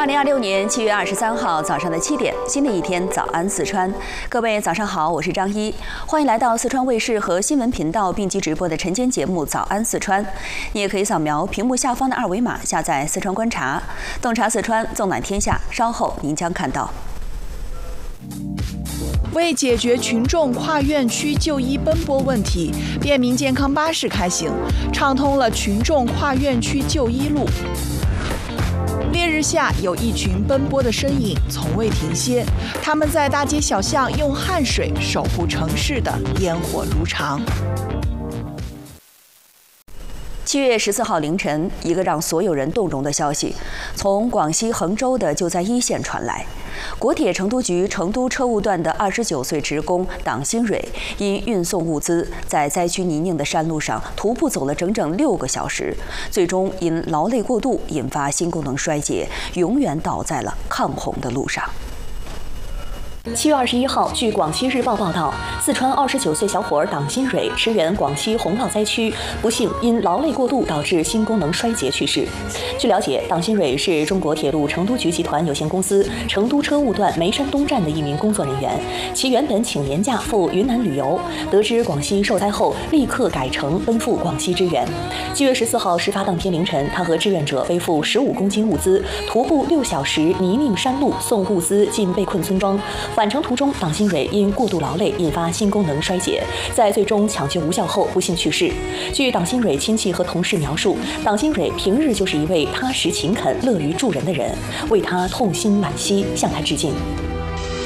2026年7月23号早上的7点，新的一天，早安四川，各位早上好，我是张一，欢迎来到四川卫视和新闻频道并机直播的晨间节目《早安四川》。你也可以扫描屏幕下方的二维码下载四川观察，洞察四川，纵览天下。稍后您将看到。 为解决群众跨院区就医奔波问题，便民健康巴士开行，畅通了群众跨院区就医路。烈日下，有一群奔波的身影从未停歇，他们在大街小巷用汗水守护城市的烟火如常。 7月14号凌晨，一个让所有人动容的消息从广西衡州的就在一线传来。国铁成都局成都车务段的29岁职工党新蕊，因运送物资在灾区泥泞的山路上徒步走了整整6个小时，最终因劳累过度引发心功能衰竭，永远倒在了抗洪的路上。 7月21号，据广西日报报道，四川29岁小伙党新蕊驰援广西洪涝灾区，不幸因劳累过度导致心功能衰竭去世。据了解，党新蕊是中国铁路成都局集团有限公司成都车务段眉山东站的一名工作人员，其原本请年假赴云南旅游，得知广西受灾后，立刻改程奔赴广西支援。7月14号事发当天凌晨，他和志愿者背负15公斤物资，徒步6小时泥泞山路送物资进被困村庄。返程途中，党新蕊因过度劳累引发心功能衰竭，在最终抢救无效后不幸去世。据党新蕊亲戚和同事描述，党新蕊平日就是一位踏实勤恳、乐于助人的人，为他痛心惋惜，向他致敬。